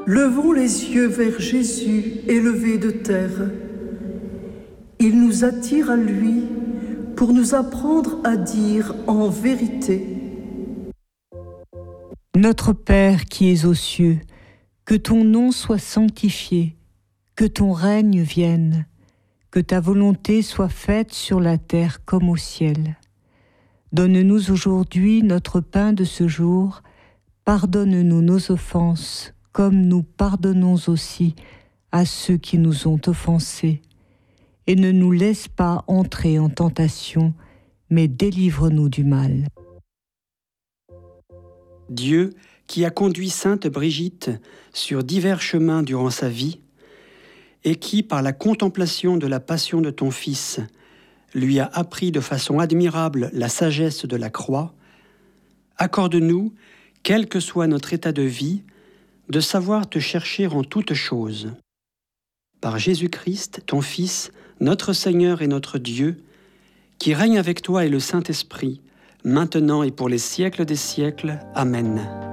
levons les yeux vers Jésus élevé de terre. Il nous attire à lui pour nous apprendre à dire en vérité: Notre Père qui es aux cieux, que ton nom soit sanctifié, que ton règne vienne, que ta volonté soit faite sur la terre comme au ciel. Donne-nous aujourd'hui notre pain de ce jour, pardonne-nous nos offenses, comme nous pardonnons aussi à ceux qui nous ont offensés. Et ne nous laisse pas entrer en tentation, mais délivre-nous du mal. Dieu, qui a conduit sainte Brigitte sur divers chemins durant sa vie, et qui, par la contemplation de la passion de ton Fils, lui a appris de façon admirable la sagesse de la croix, accorde-nous, quel que soit notre état de vie, de savoir te chercher en toutes choses. Par Jésus-Christ, ton Fils, notre Seigneur et notre Dieu, qui règne avec toi et le Saint-Esprit, maintenant et pour les siècles des siècles. Amen.